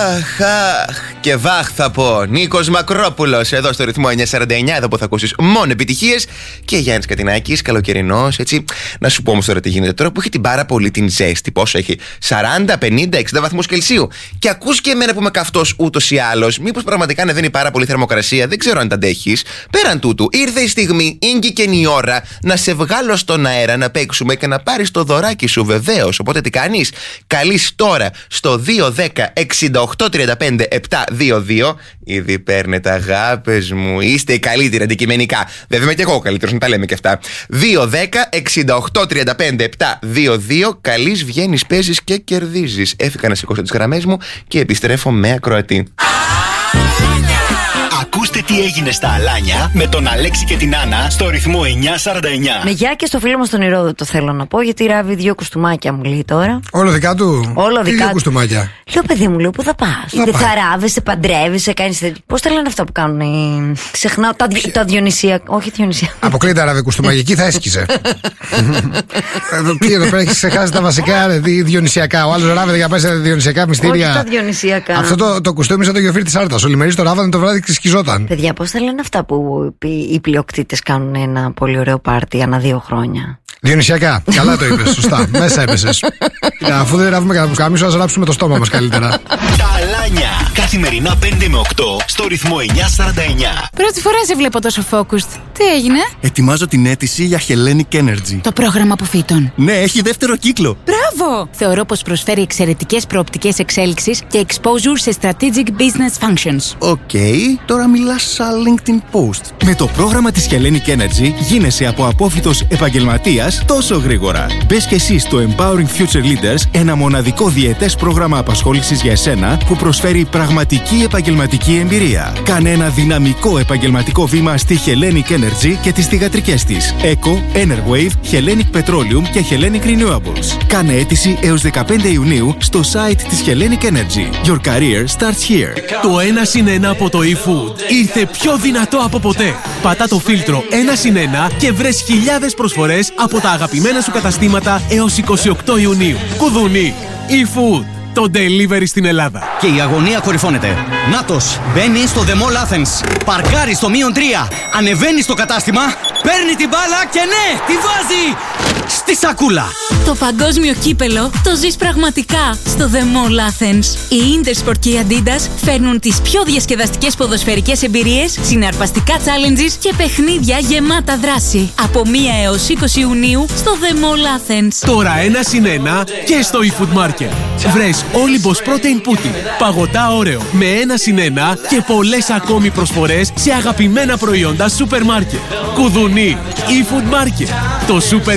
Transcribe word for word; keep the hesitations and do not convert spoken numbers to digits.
Αχ, αχ, και βάχ θα πω. Νίκος Μακρόπουλος εδώ στο ρυθμό εννιακόσια σαράντα εννιά, εδώ που θα ακούσεις μόνο επιτυχίες. Και Γιάννης Κατινάκης, καλοκαιρινός, έτσι. Να σου πω όμως τώρα τι γίνεται τώρα που έχει την πάρα πολύ την ζέστη. Πόσο έχει, σαράντα, πενήντα, εξήντα βαθμούς Κελσίου. Και ακούς και εμένα που είμαι καυτός ούτως ή άλλως. Μήπως πραγματικά ανεβαίνει πάρα πολύ θερμοκρασία, δεν ξέρω αν τα αντέχεις. Πέραν τούτου, ήρθε η στιγμή, ήγηκε η ώρα να σε βγάλω στον αέρα να παίξουμε και να πάρεις το δωράκι σου, βεβαίως. Οπότε τι κάνεις, καλείς τώρα στο δύο δέκα εξήντα οκτώ τριάντα πέντε επτακόσια είκοσι δύο. Ήδη παίρνετε αγάπες μου. Είστε οι καλύτεροι αντικειμενικά. Βέβαια είμαι και εγώ καλύτερος, να τα λέμε και αυτά. δύο δέκα εξήντα οκτώ τριάντα πέντε επτακόσια είκοσι δύο. Καλείς, βγαίνεις, παίζεις και κερδίζεις. Έφυγα να σηκώσω τις γραμμές μου και επιστρέφω με ακροατή. Ακούστε τι έγινε στα Αλάνια με τον Αλέξη και την Άννα στο ρυθμό εννιακόσια σαράντα εννιά. Με γεια και στο φίλο μας τον Ηρώδο το θέλω να πω, γιατί ράβει δύο κουστούμάκια μου λέει τώρα. Όλο δικά του. Όλο δικά δύο του. κουστούμάκια. Λέω παιδί μου, λέω πού θα πας. Δεν θα ράβεσαι, παντρεύεσαι, κάνεις τέτοιο. Πώς τα λένε αυτά που κάνουν οι... Ξεχνάω τα, δι... τα διονυσία. Όχι διονυσία. Αποκλείται ράβει κουστούμακια, εκεί θα έσκησε. Τι εδώ πέρα έχει ξεχάσει τα βασικά διονυσιακά. Ο άλλο ράβεται για να πάει σε διονυσιακά μυστήρια. Όχι τα διονυσιακά. Αυτό το, το κουστούμι σαν το γεφύρι τη Άρτας. Ο Λιμερής το ράβανε το βράδυ και σκιζόταν. Παιδιά, πώς θα λένε αυτά που οι πλειοκτήτες κάνουν ένα πολύ ωραίο πάρτι ανά δύο χρόνια. Διονυσιακά. Καλά το είπες, σωστά. Μέσα έπεσες. Αφού δεν ράβουμε κανένα πουσκάμισο, ας ράψουμε το στόμα μας καλύτερα. Τα Αλάνια. Καθημερινά πέντε με οκτώ στο ρυθμό εννιακόσια σαράντα εννιά. Πρώτη φορά σε βλέπω τόσο focused. Τι έγινε? Ετοιμάζω την αίτηση για Hellenic Energy. Το πρόγραμμα αποφύτων. Ναι, έχει δεύτερο κύκλο. Μπράβο! Θεωρώ πως προσφέρει εξαιρετικές προοπτικές εξέλιξης και exposure σε strategic business functions. Οκ, okay, τώρα μιλάς σαν LinkedIn post. Με το πρόγραμμα της Hellenic Energy γίνεσαι από απόφοιτος επαγγελματίας τόσο γρήγορα. Μπες και εσύ στο Empowering Future Leaders, ένα μοναδικό διετές πρόγραμμα απασχόλησης για εσένα που προσφέρει πραγματική επαγγελματική εμπειρία. Κάνε ένα δυναμικό επαγγελματικό βήμα στη Hellenic Energy και τις θυγατρικές της Eco, Enerwave, Hellenic Petroleum και Hellenic Renewables. Κάνε αίτηση έως δεκαπέντε Ιουνίου στο site της Hellenic Energy. Your career starts here. Το ένα συν ένα από το eFood ήρθε πιο δυνατό από ποτέ. Πατά το φίλτρο ένα συν ένα και βρες χιλιάδες προσφορές από τα αγαπημένα σου καταστήματα έως είκοσι οκτώ Ιουνίου. Κουδουνί. eFood. Το delivery στην Ελλάδα. Και η αγωνία κορυφώνεται. Νάτος, μπαίνει στο The Mall Athens. Παρκάρει στο μείον τρία. Ανεβαίνει στο κατάστημα. Παίρνει την μπάλα και ναι, τη βάζει στη σακούλα. Το παγκόσμιο κύπελο το ζεις πραγματικά στο The Mall Athens. Η Intersport και η Adidas φέρνουν τις πιο διασκεδαστικές ποδοσφαιρικές εμπειρίες, συναρπαστικά challenges και παιχνίδια γεμάτα δράση. Από μία έως είκοσι Ιουνίου στο The Mall Athens. Τώρα ένα συν ένα και στο eFood Market. Βρες Olympus Protein Pudding. Παγωτά όρεο με ένα συν ένα και πολλές ακόμη προσφορές σε αγαπημένα προϊόντα σούπερ μάρκετ. Κουδουνί. eFood Market. Το σούπερ